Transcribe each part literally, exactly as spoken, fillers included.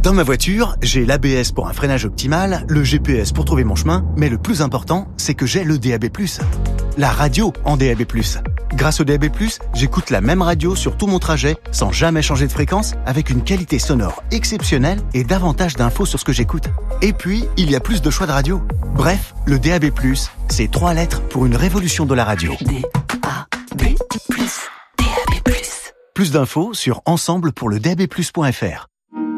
Dans ma voiture, j'ai l'A B S pour un freinage optimal, le G P S pour trouver mon chemin, mais le plus important, c'est que j'ai le D A B plus. La radio en D A B plus. Grâce au D A B plus, j'écoute la même radio sur tout mon trajet, sans jamais changer de fréquence, avec une qualité sonore exceptionnelle et davantage d'infos sur ce que j'écoute. Et puis, il y a plus de choix de radio. Bref, le D A B plus, c'est trois lettres pour une révolution de la radio. D A B plus, D A B plus. Plus d'infos sur ensemble pour le D A B plus point F R.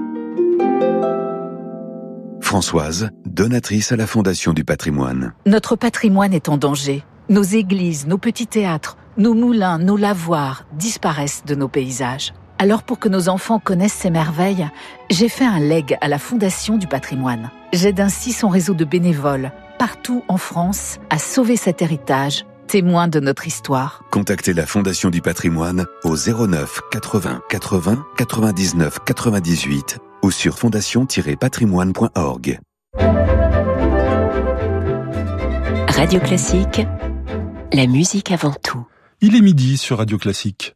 Françoise, donatrice à la Fondation du patrimoine. Notre patrimoine est en danger. Nos églises, nos petits théâtres, nos moulins, nos lavoirs disparaissent de nos paysages. Alors pour que nos enfants connaissent ces merveilles, j'ai fait un leg à la Fondation du patrimoine. J'aide ainsi son réseau de bénévoles, partout en France, à sauver cet héritage, témoin de notre histoire. Contactez la Fondation du patrimoine au zéro neuf quatre-vingts quatre-vingts quatre-vingt-dix-neuf quatre-vingt-dix-huit ou sur fondation tiret patrimoine point org. Radio Classique, la musique avant tout. Il est midi sur Radio Classique.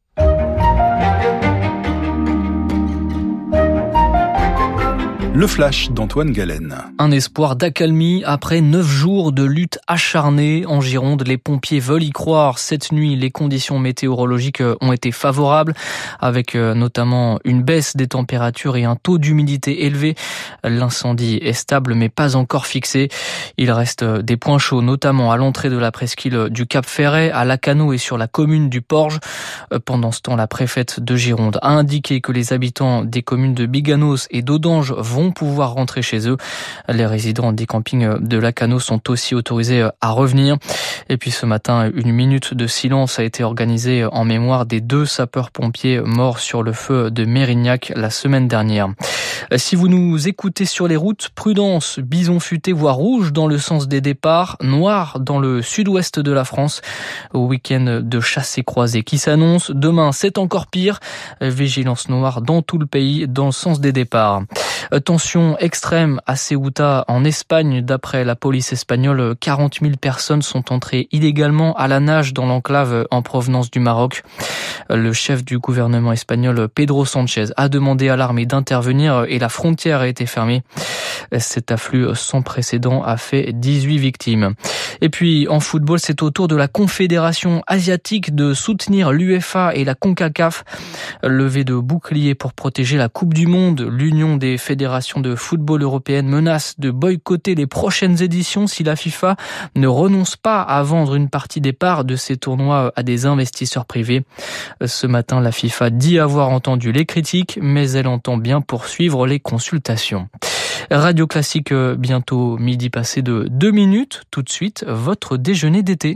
Le flash d'Antoine Galen. Un espoir d'accalmie après neuf jours de lutte acharnée en Gironde. Les pompiers veulent y croire. Cette nuit, les conditions météorologiques ont été favorables, avec notamment une baisse des températures et un taux d'humidité élevé. L'incendie est stable mais pas encore fixé. Il reste des points chauds, notamment à l'entrée de la presqu'île du Cap Ferret, à Lacanau et sur la commune du Porge. Pendant ce temps, la préfète de Gironde a indiqué que les habitants des communes de Biganos et d'Audange vont pouvoir rentrer chez eux. Les résidents des campings de Lacanau sont aussi autorisés à revenir. Et puis ce matin, une minute de silence a été organisée en mémoire des deux sapeurs-pompiers morts sur le feu de Mérignac la semaine dernière. Si vous nous écoutez sur les routes, prudence, bison futé voire rouge dans le sens des départs, noir dans le sud-ouest de la France. Au week-end de chassés croisés qui s'annonce. Demain, c'est encore pire. Vigilance noire dans tout le pays dans le sens des départs. Tension extrême à Ceuta en Espagne. D'après la police espagnole, quarante mille personnes sont entrées illégalement à la nage dans l'enclave en provenance du Maroc. Le chef du gouvernement espagnol, Pedro Sánchez, a demandé à l'armée d'intervenir et la frontière a été fermée. Cet afflux sans précédent a fait dix-huit victimes. Et puis en football, c'est au tour de la Confédération asiatique de soutenir l'UEFA et la CONCACAF. Levée de boucliers pour protéger la Coupe du Monde. L'Union des fédérations de football européenne menace de boycotter les prochaines éditions si la FIFA ne renonce pas à vendre une partie des parts de ces tournois à des investisseurs privés. Ce matin, la FIFA dit avoir entendu les critiques, mais elle entend bien poursuivre les consultations. Radio Classique, bientôt midi passé de deux minutes. Tout de suite, votre déjeuner d'été.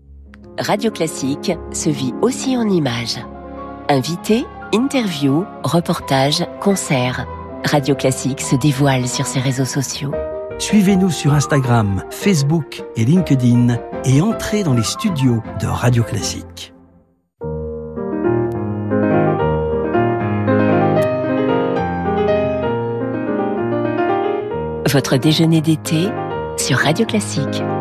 Radio Classique se vit aussi en images. Invités, interviews, reportages, concerts. Radio Classique se dévoile sur ses réseaux sociaux. Suivez-nous sur Instagram, Facebook et LinkedIn et entrez dans les studios de Radio Classique. Votre déjeuner d'été sur Radio Classique.